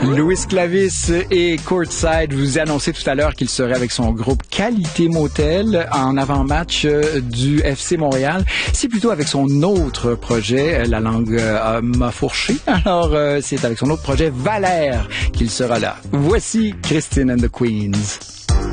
Louis Clavis et Courtside, vous annoncez tout à l'heure qu'il serait avec son groupe Qualité Motel en avant-match du FC Montréal. C'est plutôt avec son autre projet, la langue m'a fourché. Alors, c'est avec son autre projet, Valère, qu'il sera là. Voici Christine and the Queens.